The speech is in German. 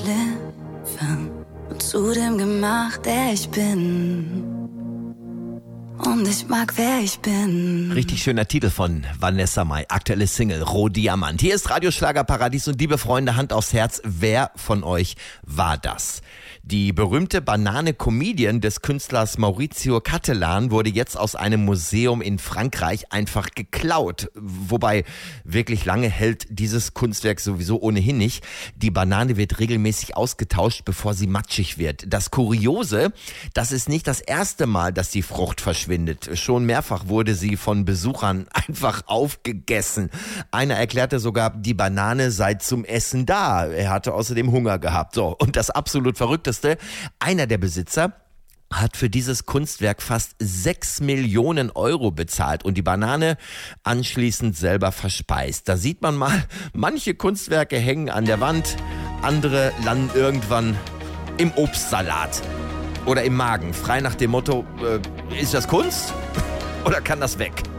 Und zu dem gemacht, der ich bin. Und ich mag, wer ich bin. Richtig schöner Titel von Vanessa Mai, aktuelle Single Rohdiamant. Hier ist Radioschlagerparadies und liebe Freunde, Hand aufs Herz, wer von euch war das? Die berühmte Banane-Comedian des Künstlers Maurizio Cattelan wurde jetzt aus einem Museum in Frankreich einfach geklaut. Wobei wirklich lange hält dieses Kunstwerk sowieso ohnehin nicht. Die Banane wird regelmäßig ausgetauscht, bevor sie matschig wird. Das Kuriose, das ist nicht das erste Mal, dass die Frucht verschwindet. Schon mehrfach wurde sie von Besuchern einfach aufgegessen. Einer erklärte sogar, die Banane sei zum Essen da. Er hatte außerdem Hunger gehabt. So, und das absolut Verrückteste: einer der Besitzer hat für dieses Kunstwerk fast 6 Millionen Euro bezahlt und die Banane anschließend selber verspeist. Da sieht man mal, manche Kunstwerke hängen an der Wand, andere landen irgendwann im Obstsalat oder im Magen. Frei nach dem Motto, ist das Kunst oder kann das weg?